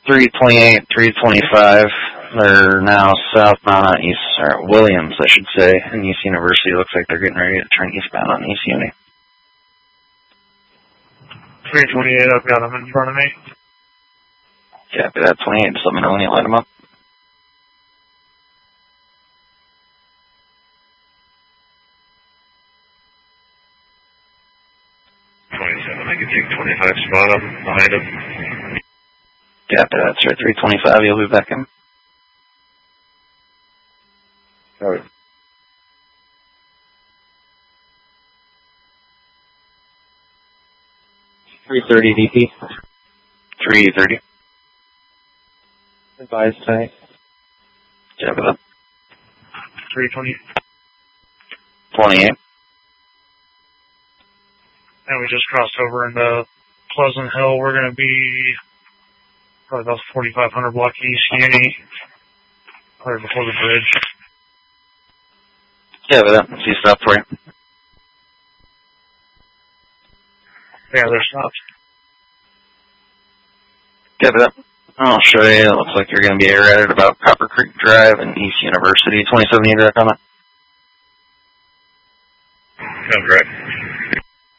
328, 325. They're now southbound on East, or Williams, I should say, and East University. Looks like they're getting ready to turn eastbound on East Uni. 328, I've got them in front of me. Copy that, 28. Just let me know when you light them up. I can take 25 spot up behind him. Copy that, sir. 325, you'll be back in. Sorry. 330 DP. 330. Advise tonight. Copy that. 320. 28. And we just crossed over into Pleasant Hill. We're going to be probably about 4,500 block East Uni, right before the bridge. Copy that. See stop for you. Yeah, they're stopped. Copy that. I'll show you. It looks like you're going to be right at about Copper Creek Drive and East University. 27 back on that. Sounds right.